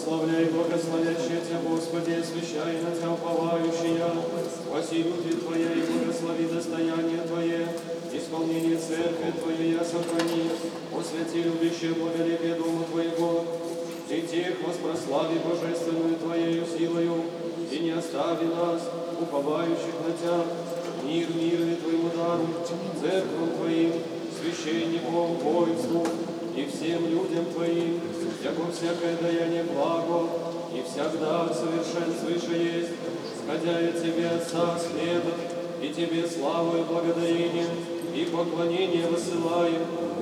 Прославляй, благословящая Тебя, Господи, освящай на Тебя уповающая. Спаси люди Твоя и благослови достояние Твое. Исполнение церкви Твоей я сохрани. Освяти любящее благолепие Дома Твоего. И тех воспрослави божественную Твоею силою. И не остави нас, уповающих на Тебя. Мир мирный Твоему дару, церквам Твоим, священникам, воинству и всем людям Твоим, яко всякое даяние благо, и всегда совершенствуешь есть, сходя я Тебе, Отца, следом, и Тебе славу и благодарение, и поклонение высылаем,